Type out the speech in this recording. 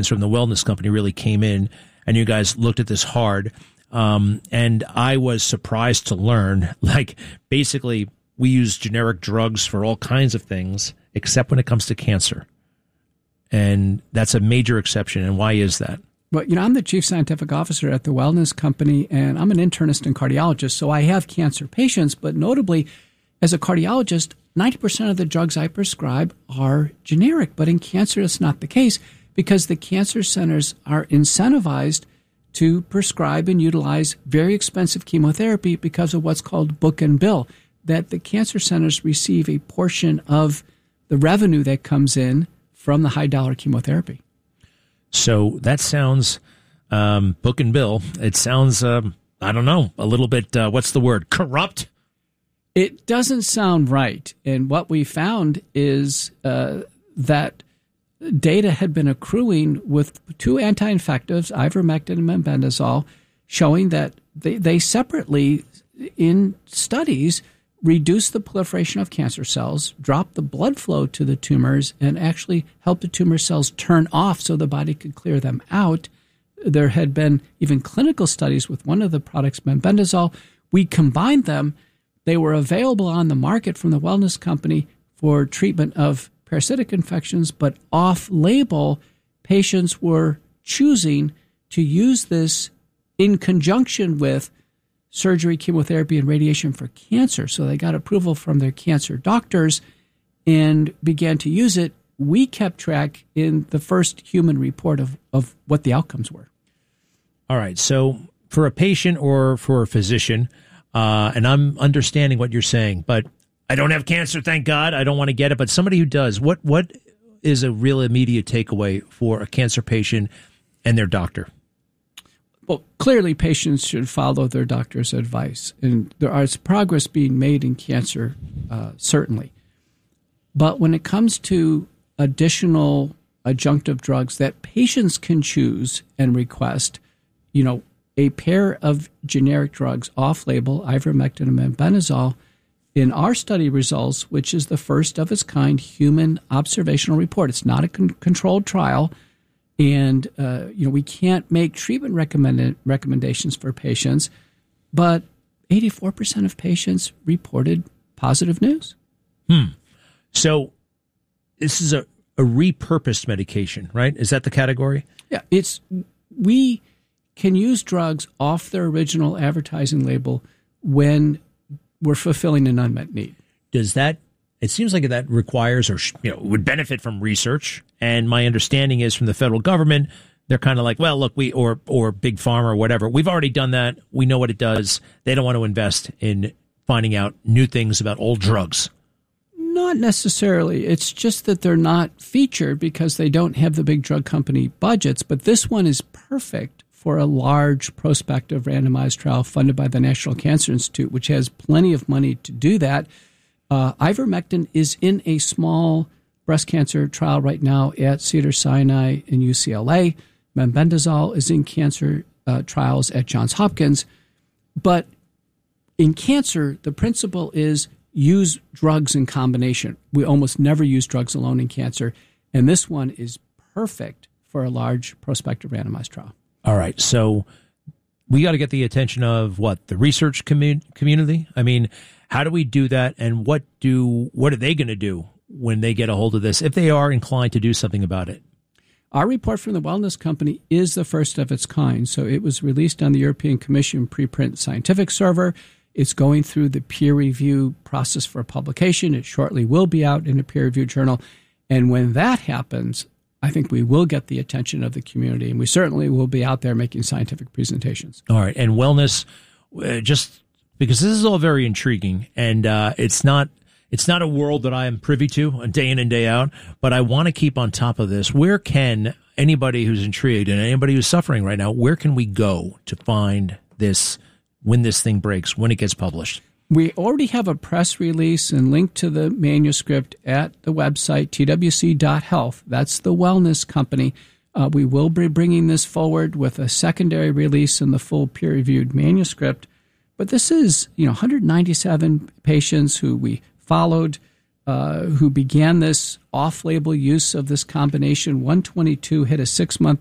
from the wellness company really came in, and you guys looked at this hard. And I was surprised to learn, like, basically, we use generic drugs for all kinds of things, except when it comes to cancer. And that's a major exception. And why is that? Well, I'm the chief scientific officer at the wellness company, and I'm an internist and cardiologist, so I have cancer patients. But notably, as a cardiologist, 90% of the drugs I prescribe are generic. But in cancer, it's not the case because the cancer centers are incentivized to prescribe and utilize very expensive chemotherapy because of what's called book and bill, that the cancer centers receive a portion of the revenue that comes in from the high-dollar chemotherapy. So that sounds, book and bill, it sounds, I don't know, a little bit, what's the word, corrupt? It doesn't sound right. And what we found is that data had been accruing with two anti-infectives, ivermectin and mebendazole, showing that they separately, in studies, reduce the proliferation of cancer cells, drop the blood flow to the tumors, and actually help the tumor cells turn off so the body could clear them out. There had been even clinical studies with one of the products, mebendazole. We combined them. They were available on the market from the wellness company for treatment of parasitic infections, but off-label, patients were choosing to use this in conjunction with surgery, chemotherapy, and radiation for cancer. So they got approval from their cancer doctors and began to use it. We kept track in the first human report of what the outcomes were. All right. So for a patient or for a physician, and I'm understanding what you're saying, but I don't have cancer, thank God. I don't want to get it. But somebody who does, what is a real immediate takeaway for a cancer patient and their doctor? Well, clearly patients should follow their doctor's advice. And there is progress being made in cancer, certainly. But when it comes to additional adjunctive drugs that patients can choose and request, a pair of generic drugs off-label, ivermectin and mebendazole, in our study results, which is the first of its kind human observational report, it's not a controlled trial, and we can't make treatment recommendations for patients, but 84% of patients reported positive news. So this is a repurposed medication, right? Is that the category? Yeah, we can use drugs off their original advertising label when we're fulfilling an unmet need. Does that, it seems like that requires or would benefit from research. And my understanding is from the federal government, they're kind of like, well, look, or big pharma or whatever, we've already done that. We know what it does. They don't want to invest in finding out new things about old drugs. Not necessarily. It's just that they're not featured because they don't have the big drug company budgets. But this one is perfect for a large prospective randomized trial funded by the National Cancer Institute, which has plenty of money to do that. Ivermectin is in a small breast cancer trial right now at Cedars-Sinai and UCLA. Mebendazole is in cancer trials at Johns Hopkins. But in cancer, the principle is use drugs in combination. We almost never use drugs alone in cancer, and this one is perfect for a large prospective randomized trial. All right, so we got to get the attention of the research community. I mean, how do we do that, and what are they going to do when they get a hold of this, if they are inclined to do something about it? Our report from the Wellness Company is the first of its kind. So it was released on the European Commission preprint scientific server. It's going through the peer review process for publication. It shortly will be out in a peer review journal. And when that happens, I think we will get the attention of the community, and we certainly will be out there making scientific presentations. All right. And wellness, just because this is all very intriguing, and it's not a world that I am privy to day in and day out, but I want to keep on top of this. Where can anybody who's intrigued and anybody who's suffering right now, where can we go to find this when this thing breaks, when it gets published? We already have a press release and link to the manuscript at the website, twc.health. That's the Wellness Company. We will be bringing this forward with a secondary release in the full peer-reviewed manuscript. But this is, 197 patients who we followed. who began this off-label use of this combination. 122 hit a 6-month